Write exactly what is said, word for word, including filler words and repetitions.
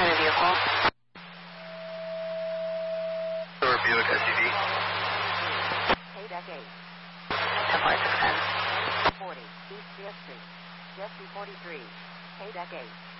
kind of vehicle? Or Buick S U V. K deck eight. ten forty-six ten. forty, East C S Street. Jet two forty-three. K deck eight.